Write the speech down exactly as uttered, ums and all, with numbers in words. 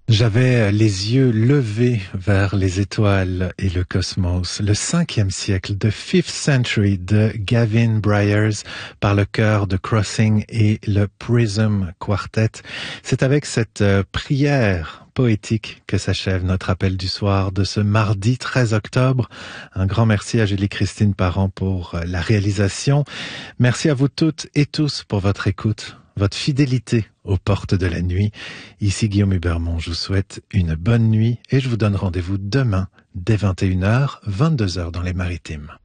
J'avais les yeux levés vers les étoiles et le cosmos. Le cinquième siècle, The Fifth Century de Gavin Bryars par le chœur de Crossing et le Prism Quartet. C'est avec cette euh, prière poétique que s'achève notre appel du soir de ce mardi treize octobre. Un grand merci à Julie-Christine Parent pour la réalisation. Merci à vous toutes et tous pour votre écoute, votre fidélité aux portes de la nuit. Ici Guillaume Hubermont, je vous souhaite une bonne nuit et je vous donne rendez-vous demain dès vingt et une heures, vingt-deux heures dans les Maritimes.